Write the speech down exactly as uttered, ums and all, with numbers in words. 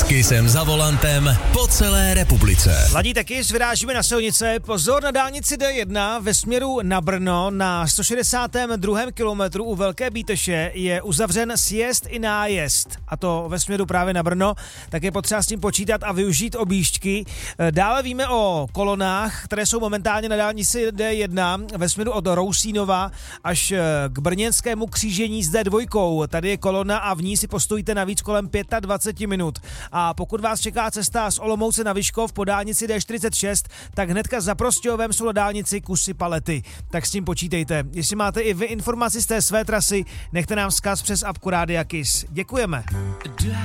Kissem za volantem po celé republice. Ladíte Kiss, vyrážíme na silnice. Pozor na dálnici D jedna ve směru na Brno na sto šedesátém druhém kilometru u Velké Bíteše je uzavřen sjezd i nájezd. A to ve směru právě na Brno, tak je potřeba s tím počítat a využít objížďky. Dále víme o kolonách, které jsou momentálně na dálnici D jedna ve směru od Rousínova až k brněnskému křížení s D dva. Tady je kolona a v ní si postojíte navíc kolem dvacet pět minut. A pokud vás čeká cesta z Olomouce na Vyškov po dálnici D čtyřicet šest, tak hnedka za Prostějovem jsou na dálnici kusy palety. Tak s tím počítejte. Jestli máte i vy informaci z té své trasy, nechte nám vzkaz přes apku Rádia Kiss. Děkujeme.